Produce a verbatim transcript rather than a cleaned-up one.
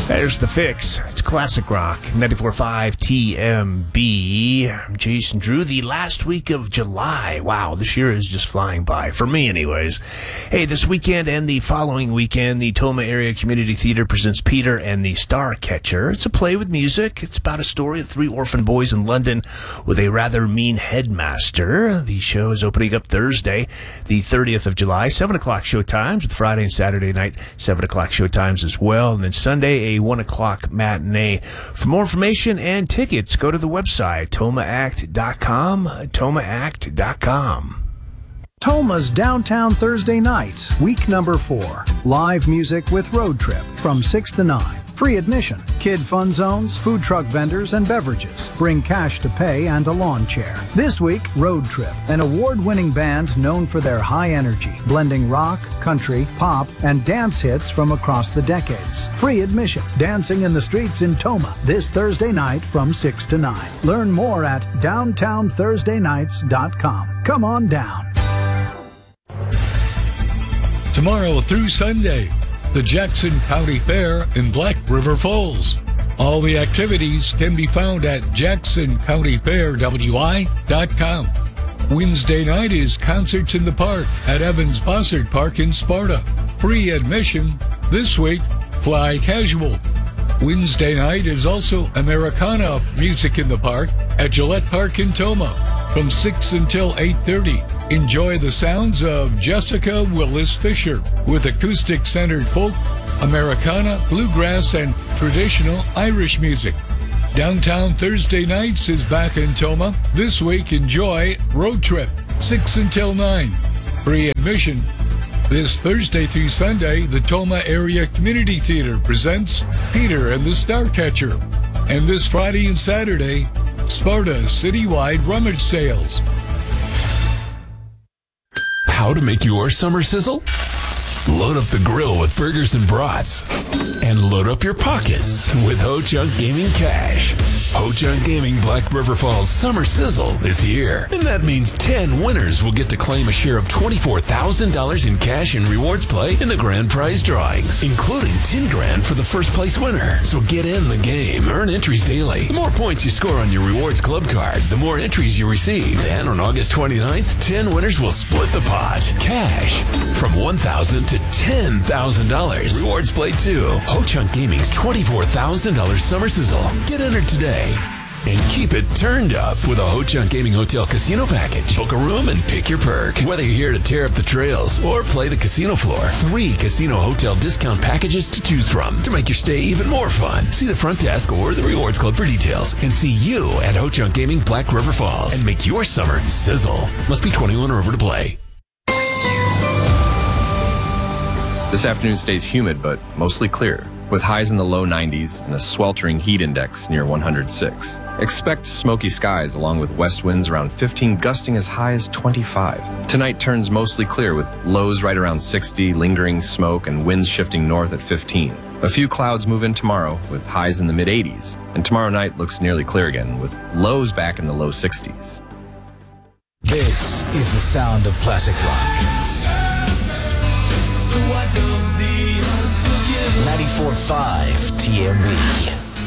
There's The Fix. It's classic rock. ninety-four point five T M B. I'm Jason Drew. The last week of July. Wow, this year is just flying by. For me, anyways. Hey, this weekend and the following weekend, the Tomah Area Community Theater presents Peter and the Starcatcher. It's a play with music. It's about a story of three orphan boys in London with a rather mean headmaster. The show is opening up Thursday, the thirtieth of July, seven o'clock show times, with Friday and Saturday night, seven o'clock show times as well. And then Sunday, a one o'clock matinee. For more information and tickets, go to the website, tomah act dot com, tomah act dot com. Tomah's Downtown Thursday Nights, week number four. Live music with Road Trip from six to nine. Free admission, kid fun zones, food truck vendors, and beverages. Bring cash to pay and a lawn chair. This week, Road Trip, an award-winning band known for their high energy, blending rock, country, pop, and dance hits from across the decades. Free admission, dancing in the streets in Tomah this Thursday night from six to nine. Learn more at downtown thursday nights dot com. Come on down. Tomorrow through Sunday, the Jackson County Fair in Black River Falls. All the activities can be found at jackson county fair w i dot com. Wednesday night is Concerts in the Park at Evans Bossard Park in Sparta. Free admission. This week, fly casual. Wednesday night is also Americana Music in the Park at Gillette Park in Tomah from six until eight thirty. Enjoy the sounds of Jessica Willis Fisher with acoustic-centered folk, Americana, bluegrass, and traditional Irish music. Downtown Thursday Nights is back in Tomah. This week, enjoy Road Trip, six until nine. Free admission. This Thursday through Sunday, the Tomah Area Community Theater presents Peter and the Starcatcher. And this Friday and Saturday, Sparta Citywide Rummage Sales. How to make your summer sizzle? Load up the grill with burgers and brats. And load up your pockets with Ho Chunk Gaming Cash. Ho Chunk Gaming Black River Falls Summer Sizzle is here. And that means ten winners will get to claim a share of twenty-four thousand dollars in cash and rewards play in the grand prize drawings, including ten grand for the first place winner. So get in the game. Earn entries daily. The more points you score on your rewards club card, the more entries you receive. Then on August twenty-ninth, ten winners will split the pot. Cash from one thousand dollars to ten thousand dollars. Rewards play too. Ho Chunk Gaming's twenty-four thousand dollars Summer Sizzle. Get entered today. And keep it turned up with a Ho Chunk Gaming Hotel Casino Package. Book a room and pick your perk. Whether you're here to tear up the trails or play the casino floor, three casino hotel discount packages to choose from to make your stay even more fun. See the front desk or the Rewards Club for details. And see you at Ho Chunk Gaming Black River Falls. And make your summer sizzle. Must be twenty-one or over to play. This afternoon stays humid, but mostly clear, with highs in the low nineties and a sweltering heat index near one hundred six. Expect smoky skies along with west winds around fifteen, gusting as high as twenty-five. Tonight turns mostly clear with lows right around sixty, lingering smoke, and winds shifting north at fifteen. A few clouds move in tomorrow with highs in the mid eighties, and tomorrow night looks nearly clear again with lows back in the low sixties. This is the sound of classic rock. ninety-four point five T M B.